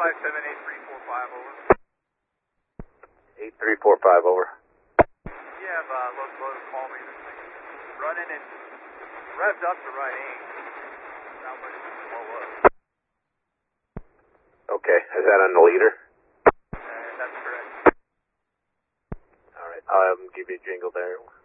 557-8345, over. 8345, over. You have locomotive call me. This thing is running and revved up to right aim. Not ready to blow up. Okay, is that on the leader? That's correct. Alright, I'll have him give you a jingle there.